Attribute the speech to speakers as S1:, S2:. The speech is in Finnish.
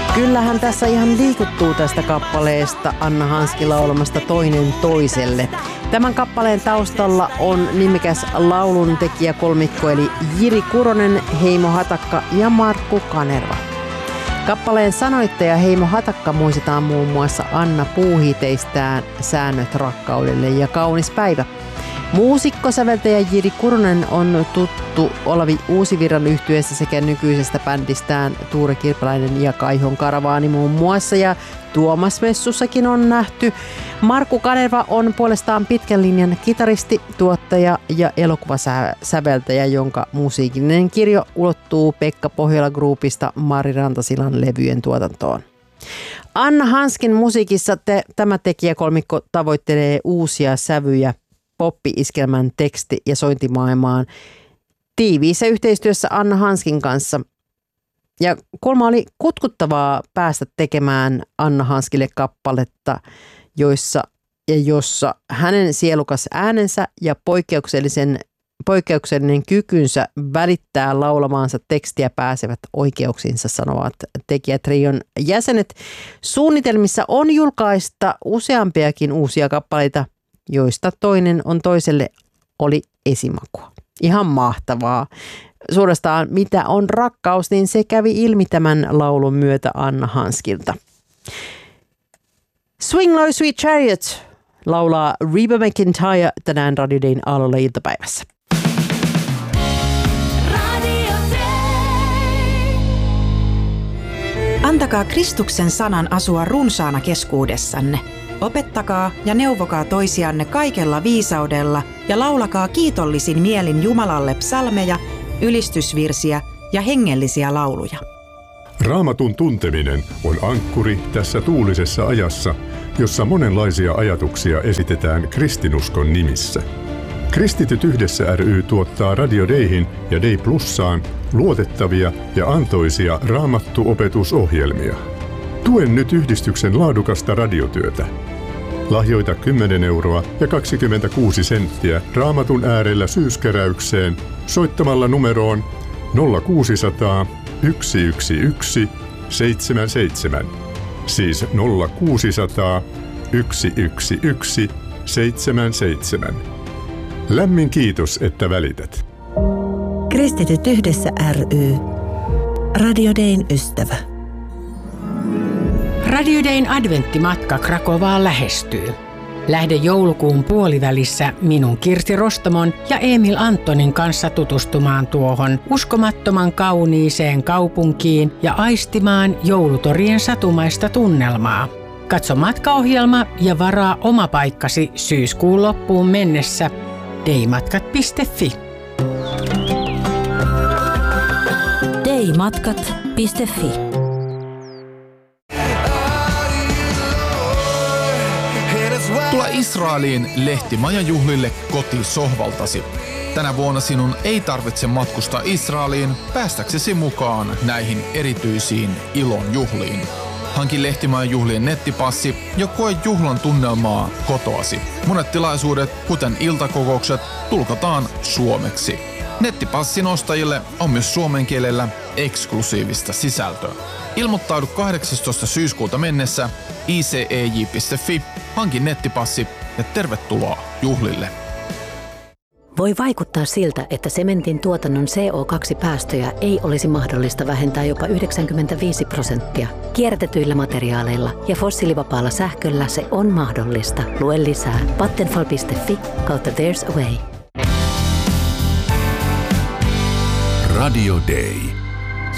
S1: Kyllähän tässä ihan liikuttuu tästä kappaleesta Anna Hanski laulamasta Toinen toiselle. Tämän kappaleen taustalla on nimikäs lauluntekijä kolmikko eli Jiri Kuronen, Heimo Hatakka ja Markku Kanerva. Kappaleen sanoittaja Heimo Hatakka muistetaan muun muassa Anna Puuhiteistään Säännöt rakkaudelle ja Kaunis päivä. Muusikko-säveltäjä Jiri Kuronen on tuttu Olavi Uusivirran yhtyeestä sekä nykyisestä bändistään Tuure Kirpeläinen ja Kaihon Karavaani muun muassa, ja Tuomas Messussakin on nähty. Markku Kanerva on puolestaan pitkän linjan kitaristi, tuottaja ja elokuvasäveltäjä, jonka musiikillinen kirjo ulottuu Pekka Pohjola Groupista Mari Rantasilan levyjen tuotantoon. Anna Hanskin musiikissa tämä tekijäkolmikko tavoittelee uusia sävyjä poppi-iskelmän teksti- ja sointimaailmaan tiiviissä yhteistyössä Anna Hanskin kanssa. Ja kulma oli kutkuttavaa päästä tekemään Anna Hanskille kappaletta, jossa hänen sielukas äänensä ja poikkeuksellinen kykynsä välittää laulamaansa tekstiä pääsevät oikeuksiinsa, sanovat tekijätrion jäsenet. Suunnitelmissa on julkaista useampiakin uusia kappaleita, joista toinen on toiselle oli esimakua. Ihan mahtavaa. Suorastaan mitä on rakkaus, niin se kävi ilmi tämän laulun myötä Anna Hanskilta. Swing Low Sweet Chariot laulaa Reba McEntire tänään Radio Dayn aloilla iltapäivässä.
S2: Antakaa Kristuksen sanan asua runsaana keskuudessanne. Opettakaa ja neuvokaa toisianne kaikella viisaudella ja laulakaa kiitollisin mielin Jumalalle psalmeja, ylistysvirsiä ja hengellisiä lauluja.
S3: Raamatun tunteminen on ankkuri tässä tuulisessa ajassa, jossa monenlaisia ajatuksia esitetään kristinuskon nimissä. Kristityt yhdessä ry tuottaa Radio Dayhin ja Day Plussaan luotettavia ja antoisia raamattuopetusohjelmia. Tuen nyt yhdistyksen laadukasta radiotyötä. Lahjoita 10 euroa ja 26 senttiä Raamatun äärellä syyskeräykseen soittamalla numeroon 0600 111 77. Siis 0600 111 77. Lämmin kiitos, että välität.
S4: Kristityt yhdessä ry. Radio Dayn ystävä.
S5: Radio Dayn adventtimatka Krakovaan lähestyy. Lähde joulukuun puolivälissä minun Kirsi Rostamon ja Emil Antonin kanssa tutustumaan tuohon uskomattoman kauniiseen kaupunkiin ja aistimaan joulutorien satumaista tunnelmaa. Katso matkaohjelma ja varaa oma paikkasi syyskuun loppuun mennessä daymatkat.fi.
S4: daymatkat.fi.
S6: Tule Israeliin lehtimajajuhlille kotisohvaltasi. Tänä vuonna sinun ei tarvitse matkustaa Israeliin päästäksesi mukaan näihin erityisiin ilon juhliin. Hanki lehtimajajuhlien nettipassi ja koe juhlan tunnelmaa kotoasi. Monet tilaisuudet, kuten iltakokoukset, tulkataan suomeksi. Nettipassin ostajille on myös suomen kielellä eksklusiivista sisältöä. Ilmoittaudu 18. syyskuuta mennessä icej.fi, hanki nettipassi ja tervetuloa juhlille.
S7: Voi vaikuttaa siltä, että sementin tuotannon CO2-päästöjä ei olisi mahdollista vähentää jopa 95%. Kierrätetyillä materiaaleilla ja fossiilivapaalla sähköllä se on mahdollista. Lue lisää vattenfall.fi/there's a way.
S8: Radio Day.